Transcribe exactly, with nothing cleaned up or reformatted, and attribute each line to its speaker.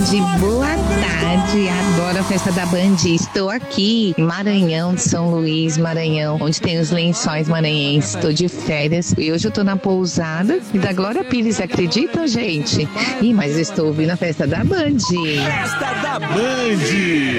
Speaker 1: tarde, boa tarde. Adoro a festa da Band. Estou aqui em Maranhão, São Luís, Maranhão, onde tem os lençóis maranhenses. Estou de férias e hoje eu tô na pousada e da Glória Pires. Acreditam, gente? Ih, mas eu estou ouvindo a festa da Band.
Speaker 2: Festa da Band.